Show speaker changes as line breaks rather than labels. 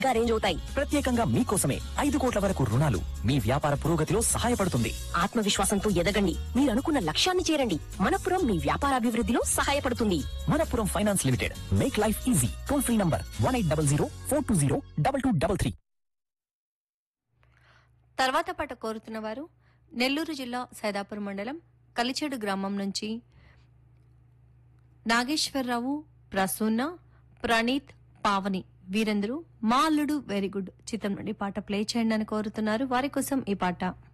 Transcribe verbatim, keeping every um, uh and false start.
Arrange అవుతాయి.
ప్రత్యేకంగా మీకోసమే ఐదు కోట్ల వరకు రుణాలు మీ వ్యాపార పురోగతిలో సహాయపడుతుంది.
ఆత్మవిశ్వాసంతో ఎదగండి, మీరు అనుకున్న లక్ష్యాన్ని చేరండి. మనపురం మీ వ్యాపారాభివృద్ధిలో సహాయపడుతుంది.
Manappuram finance limited, make life easy. Toll free number one eight double zero four two zero double two double three.
తర్వాత పాట కోరుతున్న వారు నెల్లూరు జిల్లా సైదాపూర్ మండలం కలిచేడు గ్రామం నుంచి నాగేశ్వరరావు, ప్రసూన్న, ప్రణీత్, పావని వీరందరూ మా అల్లుడు వెరీ గుడ్ చిత్రం నుండి పాట ప్లే చేయండి అని కోరుతున్నారు. వారి కోసం ఈ పాట.